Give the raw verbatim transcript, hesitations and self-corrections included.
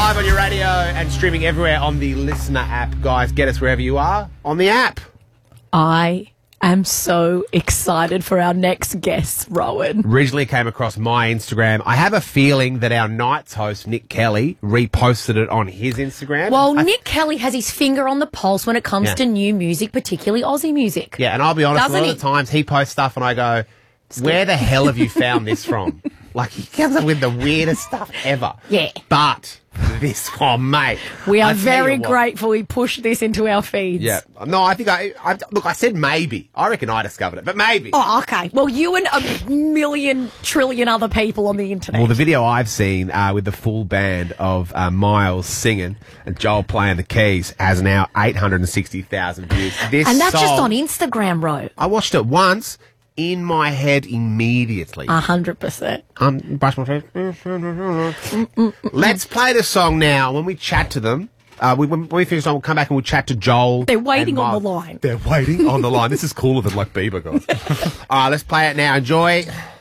live on your radio and streaming everywhere on the Listener app. Guys, get us wherever you are on the app. I am so excited for our next guest, Rowan. Originally came across my Instagram. I have a feeling that our Nights host, Nick Kelly, reposted it on his Instagram. Well, I Nick Kelly has his finger on the pulse when it comes Yeah. to new music, particularly Aussie music. Yeah, and I'll be honest, Doesn't a lot he? of the times he posts stuff and I go, where the hell have you found this from? Like, he comes up with the weirdest stuff ever. Yeah. But this one, mate. We are I tell very you what. grateful he pushed this into our feeds. Yeah. No, I think I, I... Look, I said maybe. I reckon I discovered it, but maybe. Oh, okay. Well, you and a million, trillion other people on the internet. Well, the video I've seen uh, with the full band of uh, Miles singing and Joel playing the keys has now eight hundred sixty thousand views. This and that's just song- on Instagram, Ro. I watched it once, in my head immediately. A hundred percent. Um, brush my teeth. Let's play the song now. When we chat to them, uh, we, when we finish the song, we'll come back and we'll chat to Joel. They're waiting and on Miles. the line. They're waiting on the line. This is cooler than like Bieber, guys. All right, let's play it now. Enjoy.